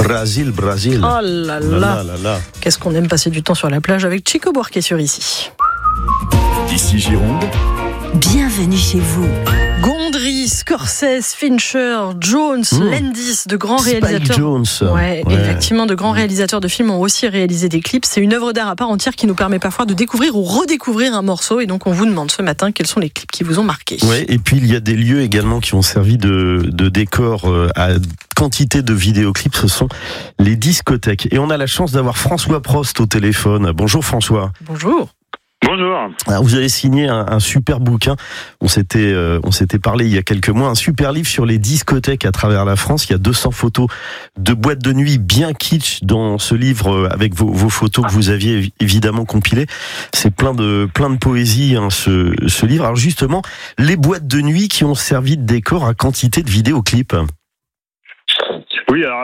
Brésil. Oh là là. Qu'est-ce qu'on aime passer du temps sur la plage avec Chico Buarque sur ici. Ici Gironde. Bienvenue chez vous. Gondry, Scorsese, Fincher, Jones, Landis, de grands réalisateurs. Jones. Ouais, effectivement, de grands réalisateurs de films ont aussi réalisé des clips. C'est une œuvre d'art à part entière qui nous permet parfois de découvrir ou redécouvrir un morceau. Et donc, on vous demande ce matin quels sont les clips qui vous ont marqué. Ouais, et puis il y a des lieux également qui ont servi de décor à quantité de vidéoclips. Ce sont les discothèques. Et on a la chance d'avoir François Prost au téléphone. Bonjour François. Bonjour. Bonjour. Alors, vous avez signé un super bouquin. On s'était parlé il y a quelques mois. Un super livre sur les discothèques à travers la France. Il y a 200 photos de boîtes de nuit bien kitsch dans ce livre avec vos photos que vous aviez évidemment compilées. C'est plein de poésie, hein, ce livre. Alors justement, les boîtes de nuit qui ont servi de décor à quantité de vidéoclips. Oui, alors,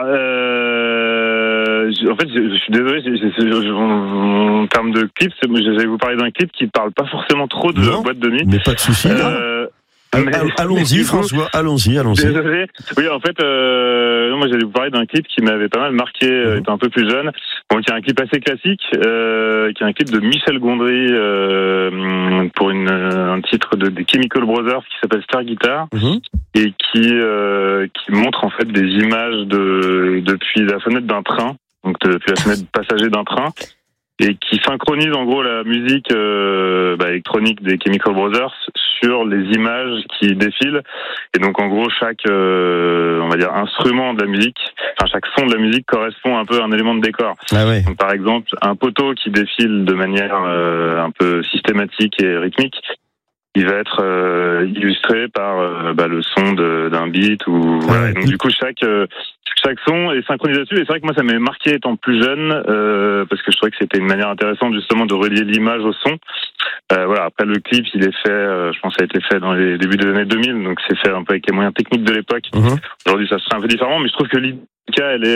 en fait, je suis désolé, en termes de clips, je vais vous parler d'un clip qui ne parle pas forcément trop de boîte de nuit. Mais pas de souci. Allons-y, François, allons-y. Désolé. Oui, en fait, moi j'allais vous parler d'un clip qui m'avait pas mal marqué étant un peu plus jeune. Bon, qui est un clip assez classique, qui est un clip de Michel Gondry pour un titre des Chemical Brothers qui s'appelle Star Guitar et qui montre en fait des images depuis la fenêtre d'un train, donc depuis la fenêtre passager d'un train, et qui synchronise en gros la musique électronique des Chemical Brothers sur les images qui défilent. Et donc en gros chaque on va dire instrument de la musique, enfin chaque son de la musique correspond un peu à un élément de décor. Ah ouais. Donc par exemple un poteau qui défile de manière un peu systématique et rythmique, il va être illustré par le son d'un beat ou voilà. Et donc du coup chaque son est synchronisé dessus. Et c'est vrai que moi ça m'avait marqué étant plus jeune parce que je trouvais que c'était une manière intéressante justement de relier l'image au son. Voilà. Après le clip, il est fait, je pense, ça a été fait dans les débuts des années 2000, donc c'est fait un peu avec les moyens techniques de l'époque. Aujourd'hui, ça serait un peu différent, mais je trouve que l'idée, elle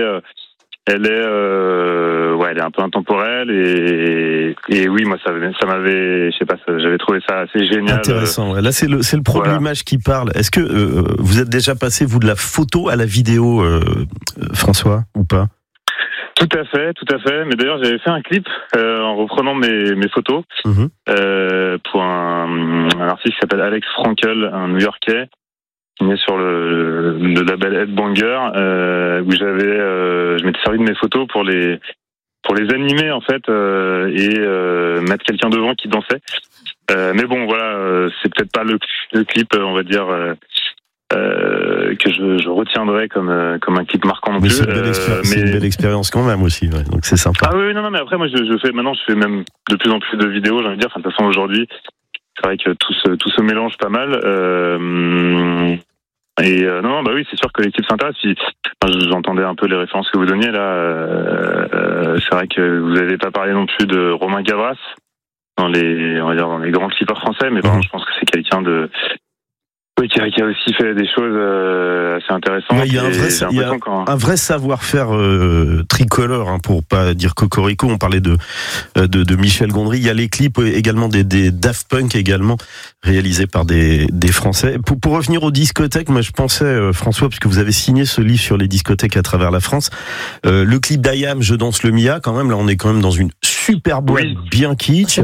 est un peu intemporelle et oui, moi ça m'avait, je sais pas, j'avais trouvé ça assez génial. Intéressant. Là, c'est le pro de l'image qui parle. Est-ce que vous êtes déjà passé vous de la photo à la vidéo, François, ou pas? Tout à fait. Mais d'ailleurs, j'avais fait un clip en reprenant mes photos pour un artiste qui s'appelle Alex Frankel, un New-Yorkais, signé sur le label Headbanger, où je m'étais servi de mes photos pour les animer en fait et mettre quelqu'un devant qui dansait. Mais bon, voilà, c'est peut-être pas le clip, on va dire. Que je retiendrai comme un clip marquant non plus. C'est une belle expérience quand même aussi, ouais. Donc c'est sympa. Ah oui, non, mais après moi je fais même de plus en plus de vidéos, j'ai envie de dire. Enfin, de toute façon aujourd'hui, c'est vrai que tout se mélange pas mal. Oui, c'est sûr que les clips s'intéressent. J'entendais un peu les références que vous donniez là. C'est vrai que vous n'avez pas parlé non plus de Romain Gavras dans les grands clippers français, mais je pense que c'est quelqu'un qui a aussi fait des choses assez intéressantes. Il y a un vrai savoir-faire tricolore, hein, pour pas dire cocorico. On parlait de Michel Gondry. Il y a les clips également des Daft Punk également réalisés par des Français. Pour revenir aux discothèques, moi je pensais, François, puisque vous avez signé ce livre sur les discothèques à travers la France, le clip d'IAM, Je danse le Mia, quand même, là on est quand même dans une super boîte bien kitsch.